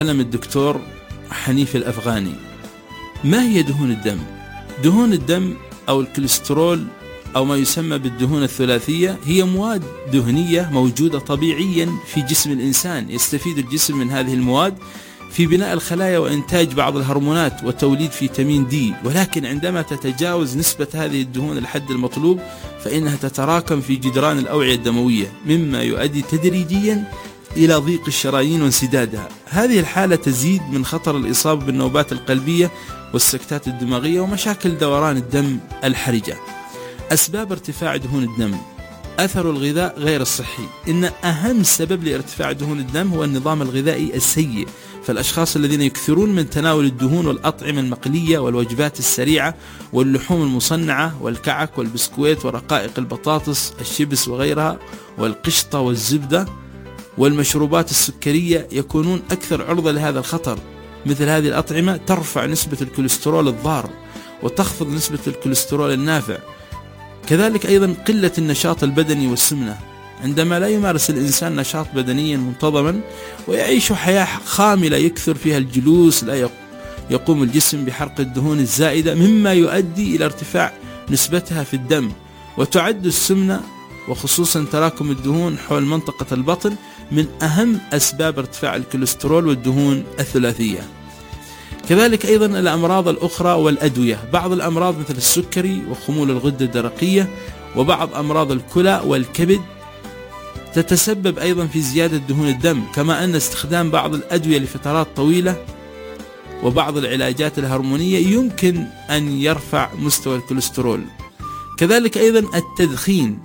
الدكتور حنيف الأفغاني. ما هي دهون الدم؟ دهون الدم أو الكوليسترول أو ما يسمى بالدهون الثلاثية هي مواد دهنية موجودة طبيعيا في جسم الإنسان، يستفيد الجسم من هذه المواد في بناء الخلايا وإنتاج بعض الهرمونات وتوليد فيتامين دي، ولكن عندما تتجاوز نسبة هذه الدهون الحد المطلوب فإنها تتراكم في جدران الأوعية الدموية، مما يؤدي تدريجيا إلى ضيق الشرايين وانسدادها. هذه الحالة تزيد من خطر الإصابة بالنوبات القلبية والسكتات الدماغية ومشاكل دوران الدم الحرجة. أسباب ارتفاع دهون الدم: أثر الغذاء غير الصحي. إن أهم سبب لارتفاع دهون الدم هو النظام الغذائي السيء، فالأشخاص الذين يكثرون من تناول الدهون والأطعمة المقلية والوجبات السريعة واللحوم المصنعة والكعك والبسكويت ورقائق البطاطس الشيبس وغيرها والقشطة والزبدة والمشروبات السكرية يكونون أكثر عرضة لهذا الخطر. مثل هذه الأطعمة ترفع نسبة الكوليسترول الضار وتخفض نسبة الكوليسترول النافع. كذلك أيضا قلة النشاط البدني والسمنة. عندما لا يمارس الإنسان نشاط بدنيا منتظما ويعيش حياة خاملة يكثر فيها الجلوس، لا يقوم الجسم بحرق الدهون الزائدة مما يؤدي إلى ارتفاع نسبتها في الدم. وتعد السمنة وخصوصا تراكم الدهون حول منطقة البطن من أهم أسباب ارتفاع الكوليسترول والدهون الثلاثية. كذلك أيضا الأمراض الأخرى والأدوية. بعض الأمراض مثل السكري وخمول الغدة الدرقية وبعض أمراض الكلى والكبد تتسبب أيضا في زيادة دهون الدم، كما أن استخدام بعض الأدوية لفترات طويلة وبعض العلاجات الهرمونية يمكن أن يرفع مستوى الكوليسترول. كذلك أيضا التدخين،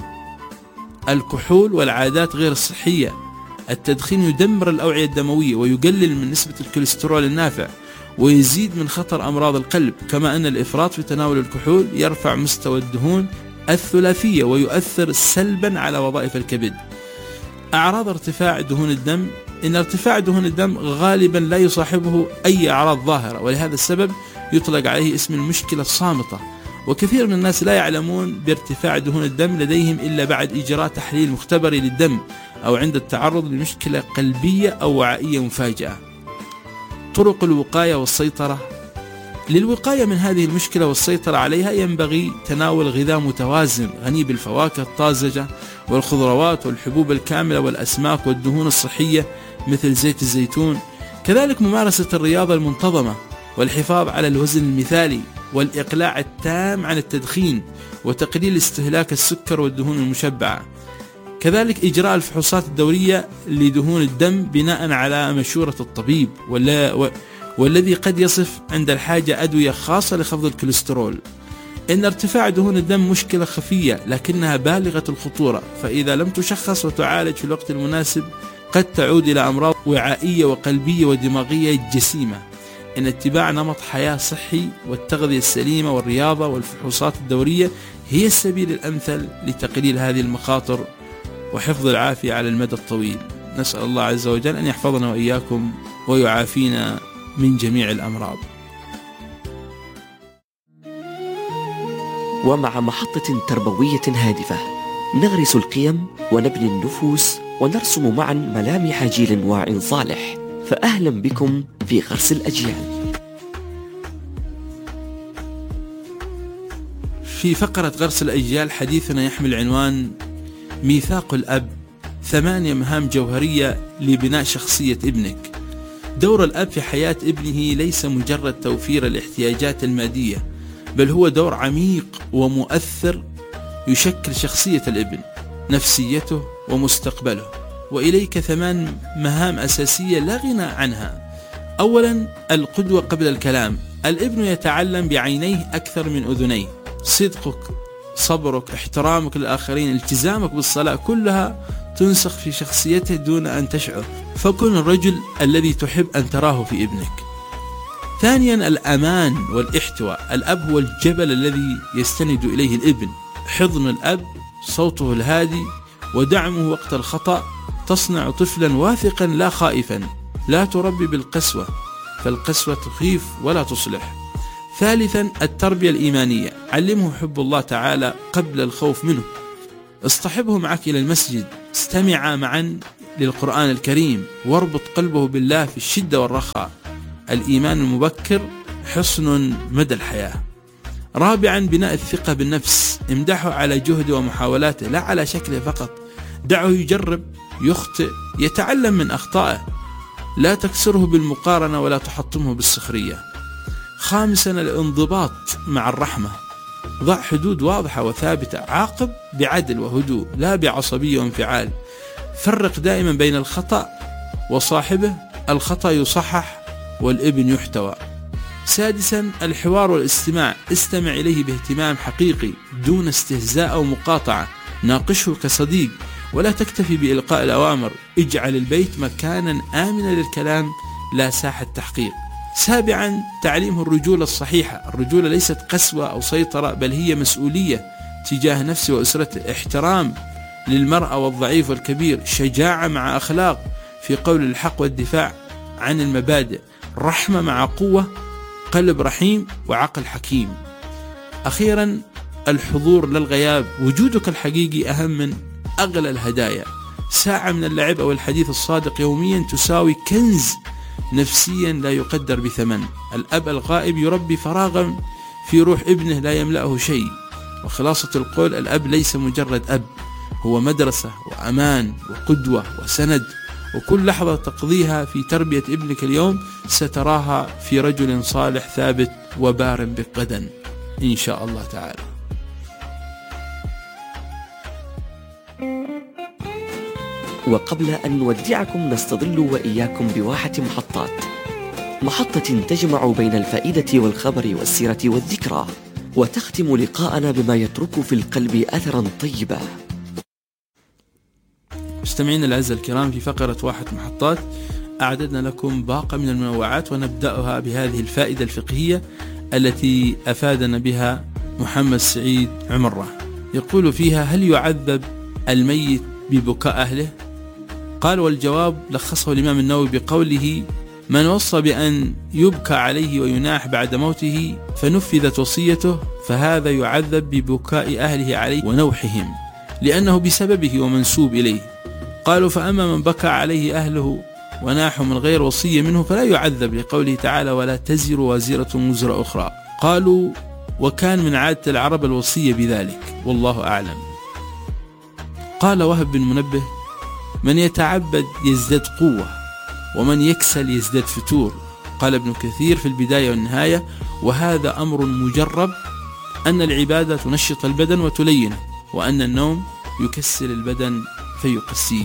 الكحول والعادات غير الصحية. التدخين يدمر الأوعية الدموية ويقلل من نسبة الكوليسترول النافع ويزيد من خطر أمراض القلب، كما أن الإفراط في تناول الكحول يرفع مستوى الدهون الثلاثية ويؤثر سلبا على وظائف الكبد. أعراض ارتفاع دهون الدم: إن ارتفاع دهون الدم غالبا لا يصاحبه أي أعراض ظاهرة، ولهذا السبب يطلق عليه اسم المشكلة الصامتة. وكثير من الناس لا يعلمون بارتفاع دهون الدم لديهم إلا بعد إجراء تحليل مختبري للدم أو عند التعرض لمشكلة قلبية أو وعائية مفاجئة. طرق الوقاية والسيطرة: للوقاية من هذه المشكلة والسيطرة عليها ينبغي تناول غذاء متوازن غني بالفواكه الطازجة والخضروات والحبوب الكاملة والأسماك والدهون الصحية مثل زيت الزيتون. كذلك ممارسة الرياضة المنتظمة والحفاظ على الوزن المثالي والإقلاع التام عن التدخين وتقليل استهلاك السكر والدهون المشبعة. كذلك إجراء الفحوصات الدورية لدهون الدم بناء على مشورة الطبيب والذي قد يصف عند الحاجة أدوية خاصة لخفض الكوليسترول. إن ارتفاع دهون الدم مشكلة خفية لكنها بالغة الخطورة، فإذا لم تشخص وتعالج في الوقت المناسب قد تعود إلى أمراض وعائية وقلبية ودماغية جسيمة. إن اتباع نمط حياة صحي والتغذية السليمة والرياضة والفحوصات الدورية هي السبيل الأمثل لتقليل هذه المخاطر وحفظ العافية على المدى الطويل. نسأل الله عز وجل أن يحفظنا وإياكم ويعافينا من جميع الأمراض. ومع محطة تربوية هادفة نغرس القيم ونبني النفوس ونرسم معا ملامح جيل واع صالح. فأهلا بكم في غرس الأجيال. في فقرة غرس الأجيال حديثنا يحمل عنوان ميثاق الأب، 8 مهام جوهرية لبناء شخصية ابنك. دور الأب في حياة ابنه ليس مجرد توفير الاحتياجات المادية، بل هو دور عميق ومؤثر يشكل شخصية الابن، نفسيته ومستقبله. وإليك 8 مهام أساسية لا غنى عنها. أولا، القدوة قبل الكلام. الابن يتعلم بعينيه أكثر من أذنيه. صدقك، صبرك، احترامك للآخرين، التزامك بالصلاة، كلها تنسخ في شخصيته دون أن تشعر. فكن الرجل الذي تحب أن تراه في ابنك. ثانيا، الأمان والاحتواء. الأب هو الجبل الذي يستند إليه الابن. حضن الأب، صوته الهادي ودعمه وقت الخطأ تصنع طفلا واثقا لا خائفا. لا تربي بالقسوة، فالقسوة تخيف ولا تصلح. ثالثا، التربية الإيمانية. علمه حب الله تعالى قبل الخوف منه. اصطحبه معك إلى المسجد، استمعا معا للقرآن الكريم واربط قلبه بالله في الشدة والرخاء. الإيمان المبكر حصن مدى الحياة. رابعا بناء الثقة بالنفس. امدحه على جهده ومحاولاته لا على شكله فقط. دعه يجرب، يخطئ، يتعلم من أخطائه. لا تكسره بالمقارنة ولا تحطمه بالسخرية. خامسا الانضباط مع الرحمة. ضع حدود واضحة وثابتة. عاقب بعدل وهدوء لا بعصبية وانفعال. فرق دائما بين الخطأ وصاحبه. الخطأ يصحح والابن يحتوى. سادسا الحوار والاستماع. استمع إليه باهتمام حقيقي دون استهزاء أو مقاطعة. ناقشه كصديق ولا تكتفي بإلقاء الأوامر. اجعل البيت مكانا آمنا للكلام لا ساحة تحقيق. سابعا تعليمه الرجولة الصحيحة. الرجولة ليست قسوة أو سيطرة، بل هي مسؤولية تجاه نفسه وأسرته. احترام للمرأة والضعيف والكبير. شجاعة مع أخلاق في قول الحق والدفاع عن المبادئ. رحمة مع قوة. قلب رحيم وعقل حكيم. أخيرا الحضور للغياب. وجودك الحقيقي أهم من أغلى الهدايا. ساعة من اللعب أو الحديث الصادق يوميا تساوي كنز نفسيا لا يقدر بثمن. الأب الغائب يربي فراغا في روح ابنه لا يملأه شيء. وخلاصة القول الأب ليس مجرد أب، هو مدرسة وأمان وقدوة وسند. وكل لحظة تقضيها في تربية ابنك اليوم ستراها في رجل صالح ثابت وبار بك غدا إن شاء الله تعالى. وقبل أن نودعكم نستظل وإياكم بواحة محطات. محطة تجمع بين الفائدة والخبر والسيرة والذكرى، وتختم لقاءنا بما يترك في القلب أثرا طيبا. مستمعين الأعزاء الكرام، في فقرة واحة محطات أعددنا لكم باقة من المنوعات، ونبدأها بهذه الفائدة الفقهية التي أفادنا بها محمد سعيد عمرة. يقول فيها: هل يعذب الميت ببكاء أهله؟ قال: والجواب لخصه الإمام النووي بقوله: من وصى بأن يبكى عليه ويناح بعد موته فنفذت وصيته فهذا يعذب ببكاء أهله عليه ونوحهم، لأنه بسببه ومنسوب إليه. قالوا: فأما من بكى عليه أهله وناحوا من غير وصية منه فلا يعذب، لقوله تعالى: ولا تزر وازرة وزر أخرى. قالوا: وكان من عادة العرب الوصية بذلك، والله أعلم. قال وهب بن منبه: من يتعبد يزداد قوة، ومن يكسل يزداد فتور. قال ابن كثير في البداية والنهاية: وهذا أمر مجرب، أن العبادة تنشط البدن وتلينه، وأن النوم يكسل البدن فيقسيه.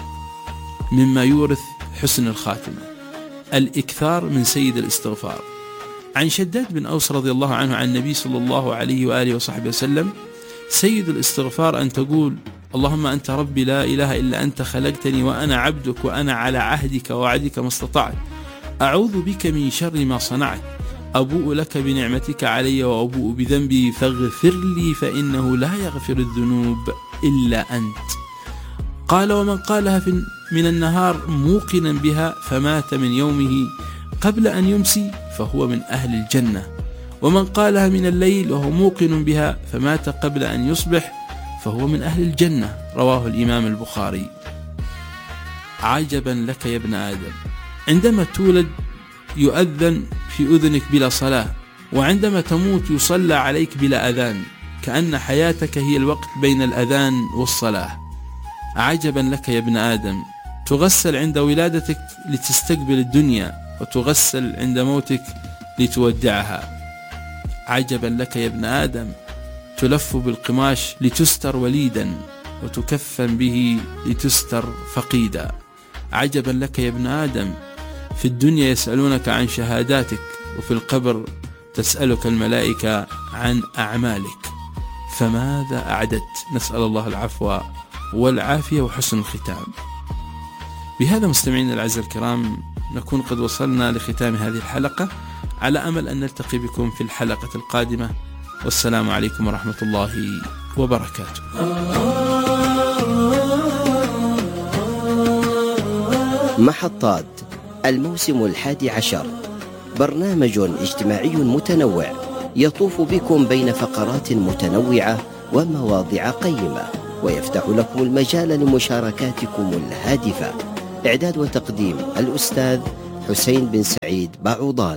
مما يورث حسن الخاتمة الإكثار من سيد الاستغفار. عن شداد بن أوس رضي الله عنه عن النبي صلى الله عليه وآله وصحبه وسلم: سيد الاستغفار أن تقول: اللهم أنت ربي لا إله إلا أنت خلقتني وأنا عبدك وأنا على عهدك ووعدك ما استطعت، أعوذ بك من شر ما صنعت، أبوء لك بنعمتك علي وأبوء بذنبي فاغفر لي فإنه لا يغفر الذنوب إلا أنت. قال: ومن قالها من النهار موقنا بها فمات من يومه قبل أن يمسي فهو من أهل الجنة، ومن قالها من الليل وهو موقن بها فمات قبل أن يصبح فهو من أهل الجنة. رواه الإمام البخاري. عجبا لك يا ابن آدم، عندما تولد يؤذن في أذنك بلا صلاة، وعندما تموت يصلى عليك بلا أذان، كأن حياتك هي الوقت بين الأذان والصلاة. عجبا لك يا ابن آدم، تغسل عند ولادتك لتستقبل الدنيا، وتغسل عند موتك لتودعها. عجبا لك يا ابن آدم، تلف بالقماش لتستر وليدا، وتكفن به لتستر فقيدا. عجبا لك يا ابن آدم، في الدنيا يسألونك عن شهاداتك، وفي القبر تسألك الملائكة عن أعمالك، فماذا أعددت؟ نسأل الله العفو والعافية وحسن الختام. بهذا مستمعين الأعزاء الكرام نكون قد وصلنا لختام هذه الحلقة، على أمل أن نلتقي بكم في الحلقة القادمة، والسلام عليكم ورحمة الله وبركاته. محطات الموسم 11، برنامج اجتماعي متنوع يطوف بكم بين فقرات متنوعة ومواضيع قيمة. ويفتح لكم المجال لمشاركاتكم الهادفة. إعداد وتقديم الأستاذ حسين بن سعيد بعوضان.